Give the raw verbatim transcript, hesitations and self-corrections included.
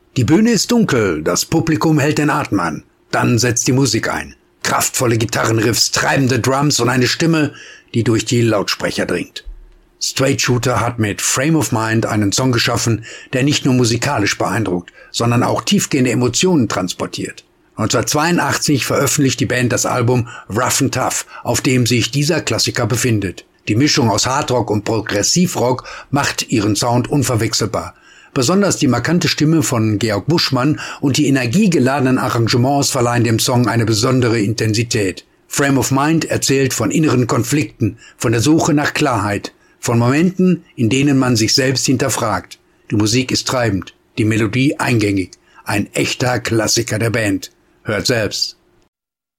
Die Bühne ist dunkel, das Publikum hält den Atem an. Dann setzt die Musik ein. Kraftvolle Gitarrenriffs, treibende Drums und eine Stimme, die durch die Lautsprecher dringt. Straight Shooter hat mit Frame of Mind einen Song geschaffen, der nicht nur musikalisch beeindruckt, sondern auch tiefgehende Emotionen transportiert. neunzehnhundertzweiundachtzig veröffentlicht die Band das Album Rough and Tough, auf dem sich dieser Klassiker befindet. Die Mischung aus Hardrock und Progressivrock macht ihren Sound unverwechselbar. Besonders die markante Stimme von Georg Buschmann und die energiegeladenen Arrangements verleihen dem Song eine besondere Intensität. Frame of Mind erzählt von inneren Konflikten, von der Suche nach Klarheit, von Momenten, in denen man sich selbst hinterfragt. Die Musik ist treibend, die Melodie eingängig. Ein echter Klassiker der Band. Hört selbst.